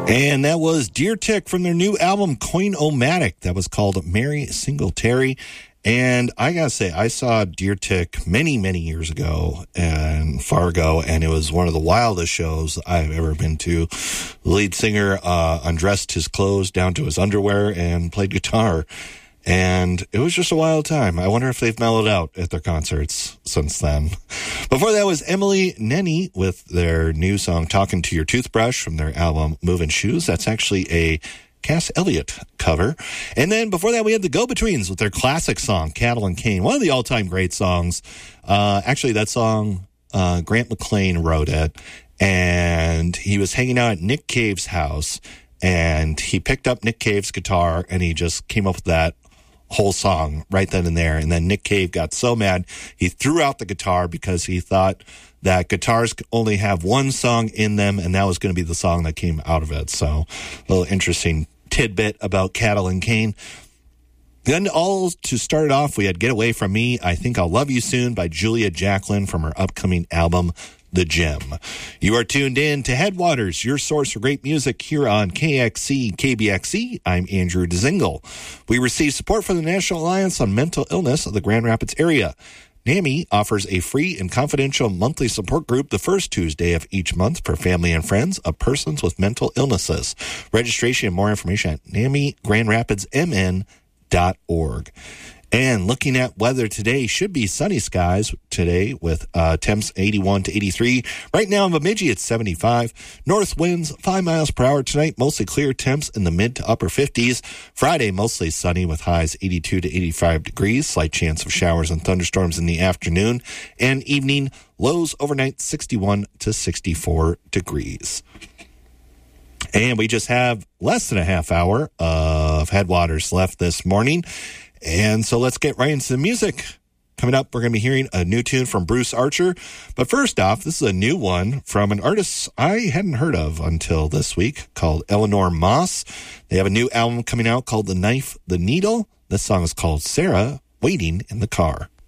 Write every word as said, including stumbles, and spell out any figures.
And that was Deer Tick from their new album, Coin-O-Matic. That was called Mary Singletary. And I gotta say, I saw Deer Tick many, many years ago in Fargo, and it was one of the wildest shows I've ever been to. The lead singer uh, undressed his clothes down to his underwear and played guitar. And it was just a wild time. I wonder if they've mellowed out at their concerts since then. Before that was Emily Nenny with their new song, Talking to Your Toothbrush, from their album Moving Shoes. That's actually a Cass Elliot cover. And then before that, we had the Go-Betweens with their classic song, Cattle and Cane, one of the all-time great songs. Uh, actually, that song, uh, Grant McLean wrote it, and he was hanging out at Nick Cave's house, and he picked up Nick Cave's guitar, and he just came up with that whole song right then and there. And then Nick Cave got so mad, he threw out the guitar because he thought that guitars only have one song in them, and that was going to be the song that came out of it. So a little interesting tidbit about Cattle and Cane. Then all to start it off, we had Get Away From Me, I Think I'll Love You Soon by Julia Jacklin from her upcoming album, The Gem. You are tuned in to Headwaters, your source for great music here on K X C K B X C. I'm Andrew Dzingel. We receive support from the National Alliance on Mental Illness of the Grand Rapids area. NAMI offers a free and confidential monthly support group the first Tuesday of each month for family and friends of persons with mental illnesses. Registration and more information at N A M I Grand Rapids M N dot org. And looking at weather today, should be sunny skies today with uh, temps eighty-one to eighty-three. Right now in Bemidji, it's seventy-five. North winds five miles per hour tonight. Mostly clear, temps in the mid to upper fifties. Friday, mostly sunny with highs eighty-two to eighty-five degrees. Slight chance of showers and thunderstorms in the afternoon and evening. Lows overnight sixty-one to sixty-four degrees. And we just have less than a half hour of Headwaters left this morning. And so let's get right into the music. Coming up, we're going to be hearing a new tune from Bruce Archer. But first off, this is a new one from an artist I hadn't heard of until this week called Eleanor Moss. They have a new album coming out called The Knife, The Needle. This song is called Sarah, Waiting in the Car.